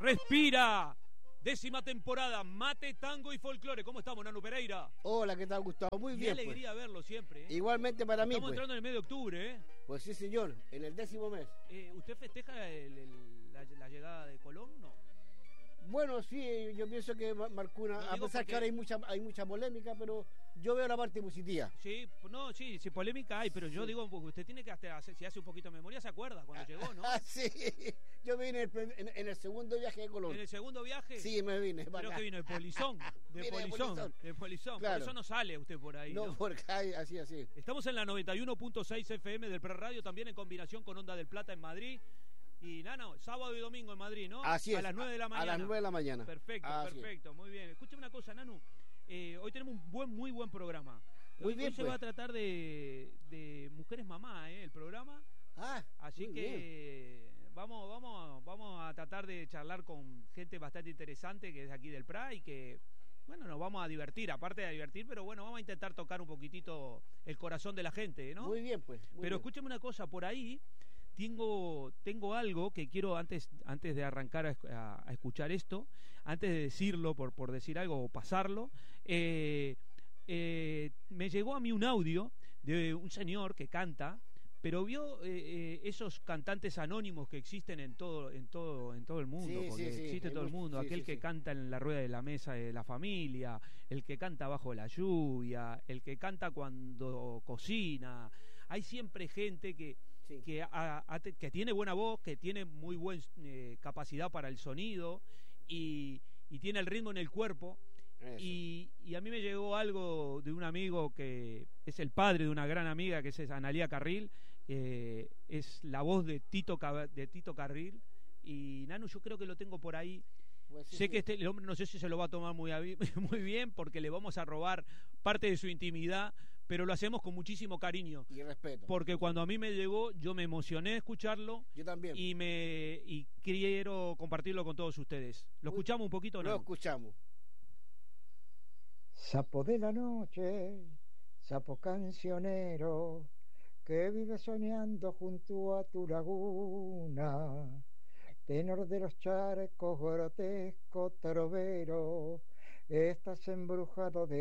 Respira. 10ª temporada, mate, tango y folclore. ¿Cómo estamos, Nano Pereira? Hola, ¿qué tal, Gustavo? Muy bien. Qué alegría verlo siempre. Igualmente para mí. Estamos entrando en el mes de octubre, ¿eh? Pues sí, señor, en el 10º mes. ¿Usted festeja la llegada de Colón? No. Bueno, sí, yo pienso que marcó una... A pesar que ahora hay mucha polémica, pero yo veo la parte positiva. Sí, no, sí, polémica hay, pero yo digo, usted tiene que hasta, si hace un poquito de memoria, se acuerda cuando llegó, ¿no? Sí, yo vine en el segundo viaje de Colón. ¿En el segundo viaje? Sí, me vine. Creo que vino de Polizón, de Polizón. Claro. Por eso no sale usted por ahí, ¿no? No, porque hay así. Estamos en la 91.6 FM del Preradio, también en combinación con Onda del Plata en Madrid. Y Nano, sábado y domingo en Madrid, ¿no? Así es. A las 9 de la mañana. A las 9 de la mañana. Perfecto, muy bien. Escúchame una cosa, Nanu. Hoy tenemos un muy buen programa. Muy bien, hoy se va a tratar de mujeres mamá, el programa. Así que vamos a tratar de charlar con gente bastante interesante que es aquí del PRA y que, bueno, nos vamos a divertir, aparte de divertir, pero bueno, vamos a intentar tocar un poquitito el corazón de la gente, ¿no? Muy bien, pues. Pero escúchame una cosa, por ahí tengo algo que quiero antes de arrancar a escuchar esto, antes de decirlo, por decir algo o pasarlo, me llegó a mí un audio de un señor que canta, pero vio esos cantantes anónimos que existen en todo el mundo, porque existe todo el mundo, aquel que canta en la rueda de la mesa de la familia, el que canta bajo la lluvia, el que canta cuando cocina. Hay siempre gente que tiene buena voz, que tiene muy buena capacidad para el sonido y tiene el ritmo en el cuerpo. Y a mí me llegó algo de un amigo que es el padre de una gran amiga, que es Analía Carril, es la voz de Tito Carril, y Nanu, yo creo que lo tengo por ahí. Pues sé que el hombre no sé si se lo va a tomar muy bien, porque le vamos a robar parte de su intimidad, pero lo hacemos con muchísimo cariño y respeto, porque cuando a mí me llegó, yo me emocioné de escucharlo. Yo también. Y quiero compartirlo con todos ustedes. ¿Lo escuchamos un poquito, no? Lo escuchamos. Sapo de la noche, sapo cancionero, que vive soñando junto a tu laguna, tenor de los charcos, grotesco trovero, estás embrujado de